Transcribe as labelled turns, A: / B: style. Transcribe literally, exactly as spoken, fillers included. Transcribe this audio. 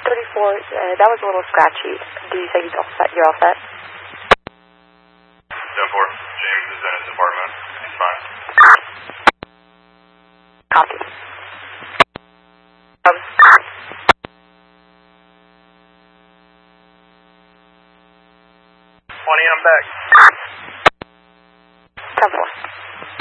A: thirty-four, uh, that was a little scratchy. Do you say you're all set? You're all set?
B: ten four, James is in his apartment. He's fine.
A: Copy. Um,
B: twenty, I'm back.